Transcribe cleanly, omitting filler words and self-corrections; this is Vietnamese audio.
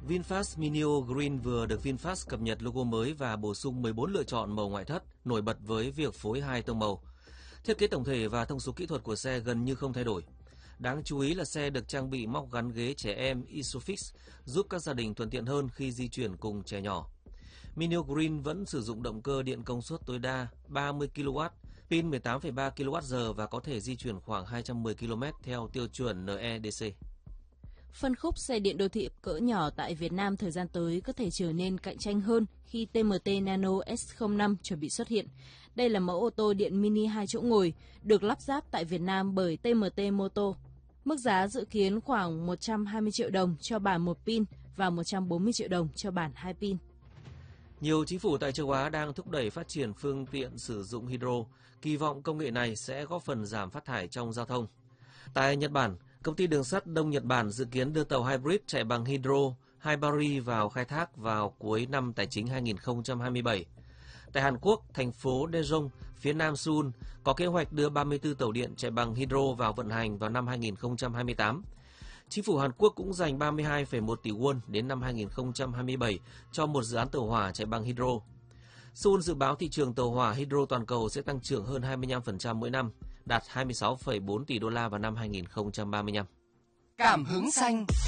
VinFast Minio Green vừa được VinFast cập nhật logo mới và bổ sung 14 lựa chọn màu ngoại thất, nổi bật với việc phối hai tông màu. Thiết kế tổng thể và thông số kỹ thuật của xe gần như không thay đổi. Đáng chú ý là xe được trang bị móc gắn ghế trẻ em Isofix, giúp các gia đình thuận tiện hơn khi di chuyển cùng trẻ nhỏ. Minio Green vẫn sử dụng động cơ điện công suất tối đa 30 kW, pin 18,3 kWh và có thể di chuyển khoảng 210 km theo tiêu chuẩn NEDC. Phân khúc xe điện đô thị cỡ nhỏ tại Việt Nam thời gian tới có thể trở nên cạnh tranh hơn khi TMT Nano S05 chuẩn bị xuất hiện. Đây là mẫu ô tô điện mini 2 chỗ ngồi, được lắp ráp tại Việt Nam bởi TMT Motor. Mức giá dự kiến khoảng 120 triệu đồng cho bản một pin và 140 triệu đồng cho bản 2 pin. Nhiều chính phủ tại châu Á đang thúc đẩy phát triển phương tiện sử dụng hydro, kỳ vọng công nghệ này sẽ góp phần giảm phát thải trong giao thông. Tại Nhật Bản, công ty đường sắt Đông Nhật Bản dự kiến đưa tàu hybrid chạy bằng hydro Hibari vào khai thác vào cuối năm tài chính 2027. Tại Hàn Quốc, thành phố Daejeon, phía nam Seoul, có kế hoạch đưa 34 tàu điện chạy bằng hydro vào vận hành vào năm 2028. Chính phủ Hàn Quốc cũng dành 32,1 tỷ won đến năm 2027 cho một dự án tàu hỏa chạy bằng hydro. Seoul dự báo thị trường tàu hỏa hydro toàn cầu sẽ tăng trưởng hơn 25% mỗi năm, đạt 26,4 tỷ đô la vào năm 2035. Cảm hứng xanh.